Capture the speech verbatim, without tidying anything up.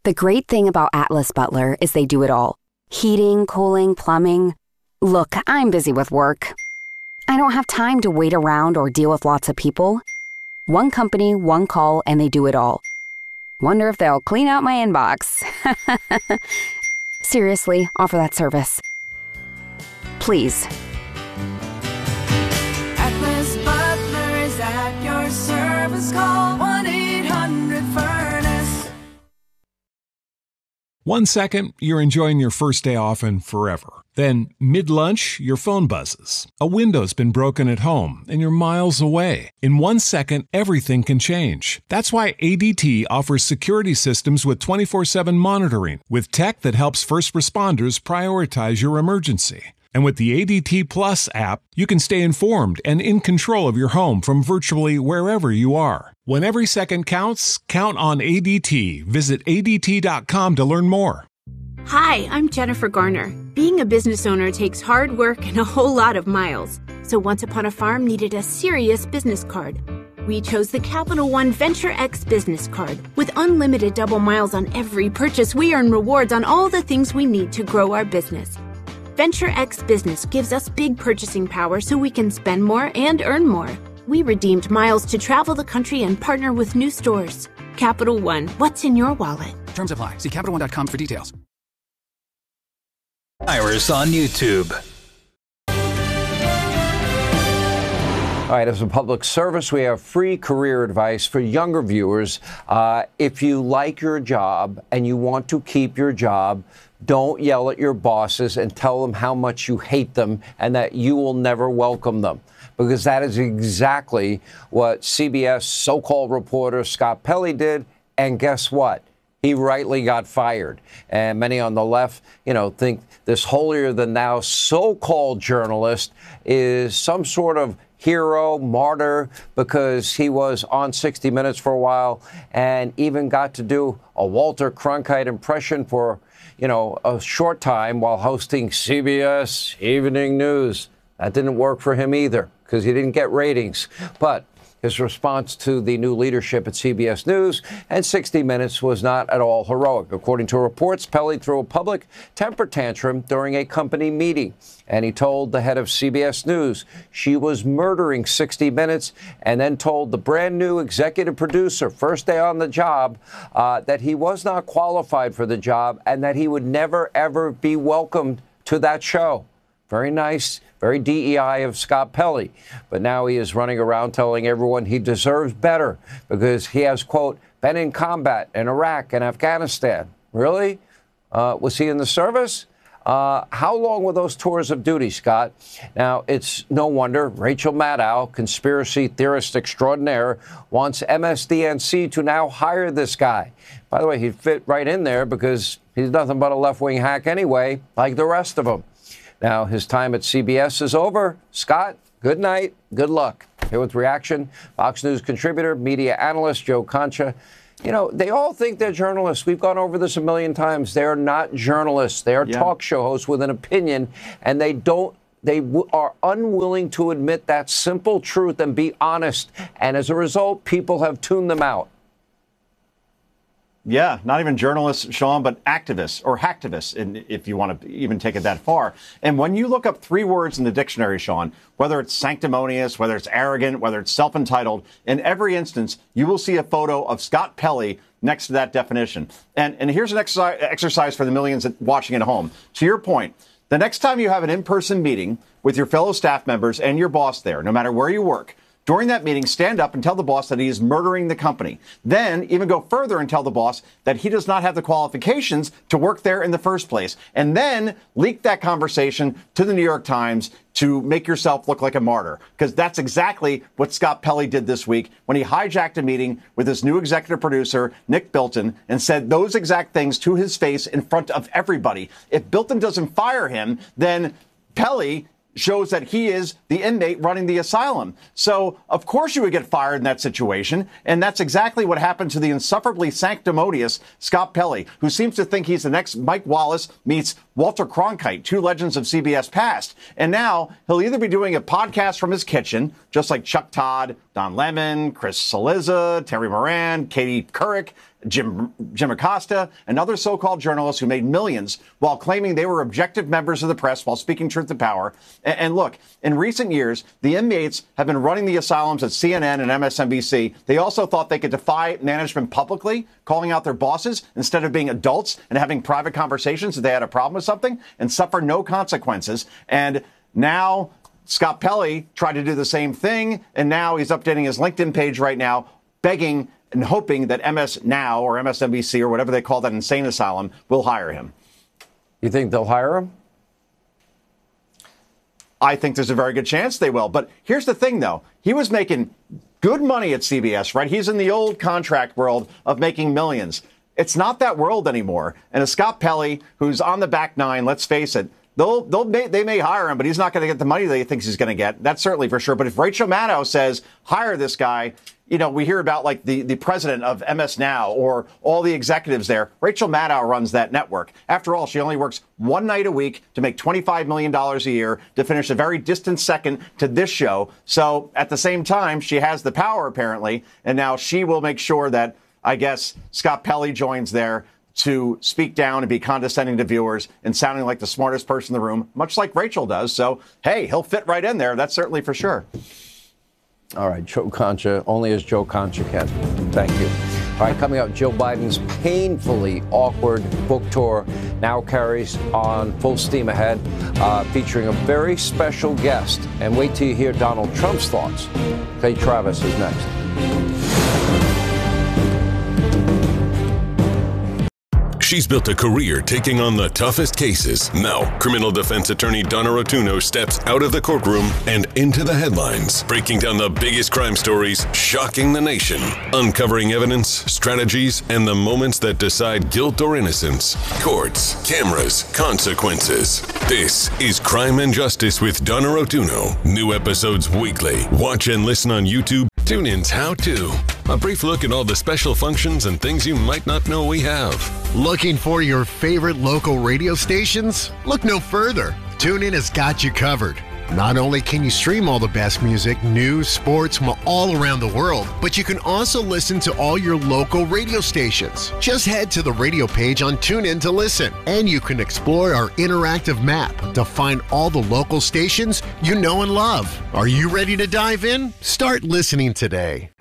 The great thing about Atlas Butler is they do it all. Heating, cooling, plumbing. Look, I'm busy with work. I don't have time to wait around or deal with lots of people. One company, one call, and they do it all. Wonder if they'll clean out my inbox. Seriously, offer that service. Please. Atlas Butler is at your service. Call one eight hundred furnace. One second, you're enjoying your first day off and forever. Then, mid-lunch, your phone buzzes. A window's been broken at home, and you're miles away. In one second, everything can change. That's why A D T offers security systems with twenty-four seven monitoring, with tech that helps first responders prioritize your emergency. And with the A D T Plus app, you can stay informed and in control of your home from virtually wherever you are. When every second counts, count on A D T. Visit A D T dot com to learn more. Hi, I'm Jennifer Garner. Being a business owner takes hard work and a whole lot of miles. So Once Upon a Farm needed a serious business card. We chose the Capital One Venture X business card. With unlimited double miles on every purchase, we earn rewards on all the things we need to grow our business. Venture X Business gives us big purchasing power so we can spend more and earn more. We redeemed miles to travel the country and partner with new stores. Capital One, what's in your wallet? Terms apply. See Capital One dot com for details. Iris on YouTube. All right, as a public service, we have free career advice for younger viewers. Uh, if you like your job and you want to keep your job, don't yell at your bosses and tell them how much you hate them and that you will never welcome them. Because that is exactly what C B S so-called reporter Scott Pelley did. And guess what? He rightly got fired. And many on the left, you know, think this holier-than-thou so-called journalist is some sort of hero, martyr, because he was on sixty minutes for a while and even got to do a Walter Cronkite impression for, you know, a short time while hosting C B S Evening News. That didn't work for him either because he didn't get ratings. But his response to the new leadership at C B S News and sixty minutes was not at all heroic. According to reports, Pelley threw a public temper tantrum during a company meeting, and he told the head of C B S News she was murdering sixty minutes, and then told the brand new executive producer, first day on the job, uh, that he was not qualified for the job and that he would never, ever be welcomed to that show. Very nice, very D E I of Scott Pelley. But now he is running around telling everyone he deserves better because he has, quote, been in combat in Iraq and Afghanistan. Really? Uh, was he in the service? Uh, how long were those tours of duty, Scott? Now, it's no wonder Rachel Maddow, conspiracy theorist extraordinaire, wants M S D N C to now hire this guy. By the way, he'd fit right in there because he's nothing but a left-wing hack anyway, like the rest of them. Now, his time at C B S is over. Scott, good night. Good luck. Here with reaction, Fox News contributor, media analyst Joe Concha. You know, they all think they're journalists. We've gone over this a million times. They are not journalists. They are yeah. talk show hosts with an opinion, and they don't. They w- are unwilling to admit that simple truth and be honest. And as a result, people have tuned them out. Yeah, not even journalists, Sean, but activists or hacktivists, if you want to even take it that far. And when you look up three words in the dictionary, Sean, whether it's sanctimonious, whether it's arrogant, whether it's self-entitled, in every instance, you will see a photo of Scott Pelley next to that definition. And, and here's an exercise, exercise for the millions watching at home. To your point, the next time you have an in-person meeting with your fellow staff members and your boss there, no matter where you work, during that meeting, stand up and tell the boss that he is murdering the company. Then even go further and tell the boss that he does not have the qualifications to work there in the first place. And then leak that conversation to the New York Times to make yourself look like a martyr. Because that's exactly what Scott Pelley did this week when he hijacked a meeting with his new executive producer, Nick Bilton, and said those exact things to his face in front of everybody. If Bilton doesn't fire him, then Pelley shows that he is the inmate running the asylum. So, of course, you would get fired in that situation. And that's exactly what happened to the insufferably sanctimonious Scott Pelley, who seems to think he's the next Mike Wallace meets Walter Cronkite, two legends of C B S past. And now he'll either be doing a podcast from his kitchen, just like Chuck Todd, Don Lemon, Chris Cillizza, Terry Moran, Katie Couric, Jim, Jim Acosta, and other so-called journalists who made millions while claiming they were objective members of the press while speaking truth to power. And, and look, in recent years, the inmates have been running the asylums at C N N and M S N B C. They also thought they could defy management publicly, calling out their bosses instead of being adults and having private conversations if they had a problem with something, and suffer no consequences. And now Scott Pelley tried to do the same thing, and now he's updating his LinkedIn page right now, begging and hoping that M S Now or M S N B C or whatever they call that insane asylum will hire him. You think they'll hire him? I think there's a very good chance they will. But here's the thing, though. He was making good money at C B S, right? He's in the old contract world of making millions. It's not that world anymore. And a Scott Pelley, who's on the back nine, let's face it, they'll, they'll, they may hire him, but he's not going to get the money that he thinks he's going to get. That's certainly for sure. But if Rachel Maddow says, hire this guy, you know, we hear about like the, the president of M S Now or all the executives there. Rachel Maddow runs that network. After all, she only works one night a week to make twenty-five million dollars a year to finish a very distant second to this show. So at the same time, she has the power, apparently. And now she will make sure that, I guess, Scott Pelley joins there to speak down and be condescending to viewers and sounding like the smartest person in the room, much like Rachel does. So, hey, he'll fit right in there. That's certainly for sure. All right, Joe Concha, only as Joe Concha can. Thank you. All right, coming up, Joe Biden's painfully awkward book tour now carries on full steam ahead, uh, featuring a very special guest. And wait till you hear Donald Trump's thoughts. Clay Travis is next. She's built a career taking on the toughest cases. Now, criminal defense attorney Donna Rotuno steps out of the courtroom and into the headlines, breaking down the biggest crime stories, shocking the nation, uncovering evidence, strategies, and the moments that decide guilt or innocence. Courts, cameras, consequences. This is Crime and Justice with Donna Rotuno. New episodes weekly. Watch and listen on YouTube. TuneIn's How To. A brief look at all the special functions and things you might not know we have. Looking for your favorite local radio stations? Look no further. TuneIn has got you covered. Not only can you stream all the best music, news, sports from all around the world, but you can also listen to all your local radio stations. Just head to the radio page on TuneIn to listen, and you can explore our interactive map to find all the local stations you know and love. Are you ready to dive in? Start listening today.